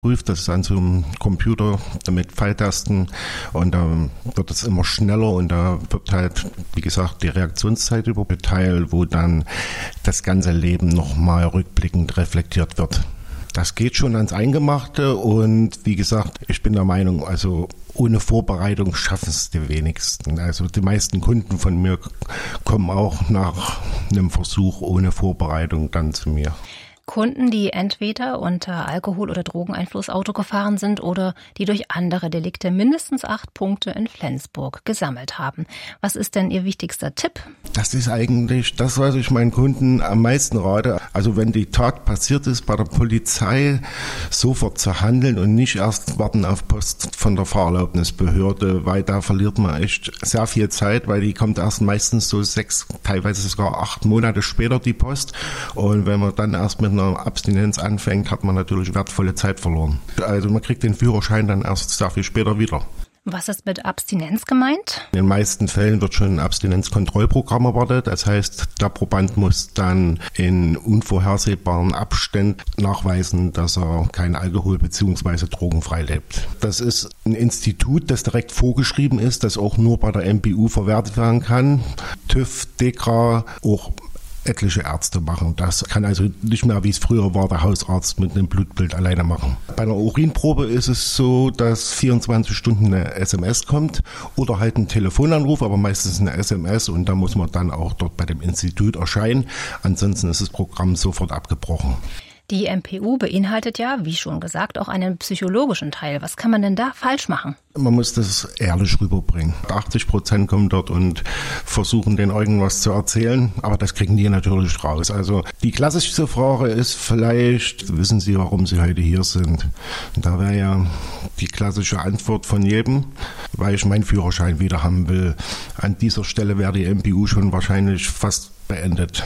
prüft. Das ist an so einem Computer mit Pfeiltasten und da wird es immer schneller und da wird halt, wie gesagt, die Reaktionszeit überteilt, wo dann das ganze Leben nochmal rückblickend reflektiert wird. Das geht schon ans Eingemachte und wie gesagt, ich bin der Meinung, also ohne Vorbereitung schaffen es die wenigsten. Also die meisten Kunden von mir kommen auch nach einem Versuch ohne Vorbereitung dann zu mir. Kunden, die entweder unter Alkohol- oder Drogeneinfluss Auto gefahren sind oder die durch andere Delikte mindestens 8 Punkte in Flensburg gesammelt haben. Was ist denn Ihr wichtigster Tipp? Das ist eigentlich das, was ich meinen Kunden am meisten rate. Also wenn die Tat passiert ist, bei der Polizei sofort zu handeln und nicht erst warten auf Post von der Fahrerlaubnisbehörde, weil da verliert man echt sehr viel Zeit, weil die kommt erst meistens so 6, teilweise sogar 8 Monate später die Post. Und wenn man dann erst mit einer Abstinenz anfängt, hat man natürlich wertvolle Zeit verloren. Also man kriegt den Führerschein dann erst sehr viel später wieder. Was ist mit Abstinenz gemeint? In den meisten Fällen wird schon ein Abstinenzkontrollprogramm erwartet. Das heißt, der Proband muss dann in unvorhersehbaren Abständen nachweisen, dass er kein Alkohol bzw. drogenfrei lebt. Das ist ein Institut, das direkt vorgeschrieben ist, das auch nur bei der MPU verwertet werden kann. TÜV, DEKRA, auch etliche Ärzte machen. Das kann also nicht mehr, wie es früher war, der Hausarzt mit einem Blutbild alleine machen. Bei einer Urinprobe ist es so, dass 24 Stunden eine SMS kommt oder halt ein Telefonanruf, aber meistens eine SMS und da muss man dann auch dort bei dem Institut erscheinen. Ansonsten ist das Programm sofort abgebrochen. Die MPU beinhaltet ja, wie schon gesagt, auch einen psychologischen Teil. Was kann man denn da falsch machen? Man muss das ehrlich rüberbringen. 80% kommen dort und versuchen, denen irgendwas zu erzählen, aber das kriegen die natürlich raus. Also die klassischste Frage ist vielleicht, wissen Sie, warum Sie heute hier sind? Und da wäre ja die klassische Antwort von jedem, weil ich meinen Führerschein wieder haben will. An dieser Stelle wäre die MPU schon wahrscheinlich fast beendet.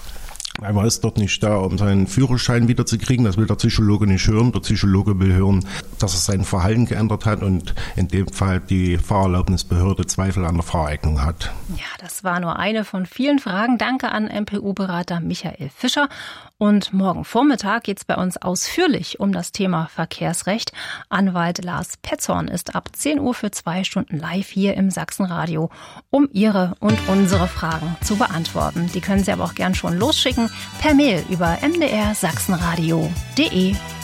Weil man ist dort nicht da, um seinen Führerschein wiederzukriegen. Das will der Psychologe nicht hören. Der Psychologe will hören, dass er sein Verhalten geändert hat und in dem Fall die Fahrerlaubnisbehörde Zweifel an der Fahreignung hat. Ja, das war nur eine von vielen Fragen. Danke an MPU-Berater Michael Fischer. Und morgen Vormittag geht es bei uns ausführlich um das Thema Verkehrsrecht. Anwalt Lars Petzorn ist ab 10 Uhr für 2 Stunden live hier im Sachsenradio, um Ihre und unsere Fragen zu beantworten. Die können Sie aber auch gern schon losschicken per Mail über mdr-sachsenradio.de.